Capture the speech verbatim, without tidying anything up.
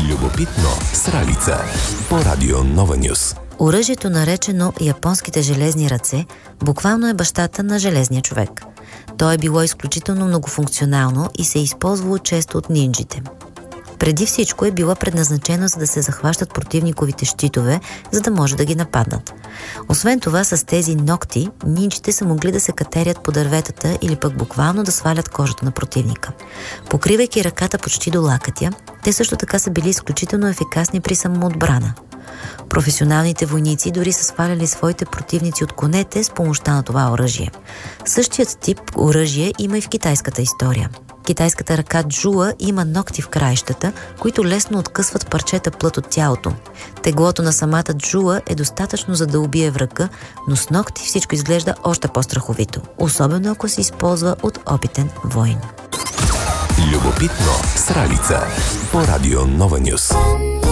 Любопитно с Ралица по Радио Нова Нюс. Оръжието, наречено японските железни ръце, буквално е бащата на железния човек. То е било изключително многофункционално и се е използвало често от нинджите. Преди всичко е било предназначено за да се захващат противниковите щитове, за да може да ги нападнат. Освен това, с тези ногти, нинджите са могли да се катерят по дърветата или пък буквално да свалят кожата на противника. Покривайки ръката почти до лакътя, те също така са били изключително ефикасни при самоотбрана. Професионалните войници дори са сваляли своите противници от конете с помощта на това оръжие. Същият тип оръжие има и в китайската история. Китайската ръка джуа има ногти в краищата, които лесно откъсват парчета плът от тялото. Теглото на самата джуа е достатъчно за да убие врага, но с ногти всичко изглежда още по-страховито, особено ако се използва от опитен войн. Любопитно с Ралица по Радио Нова Нюс.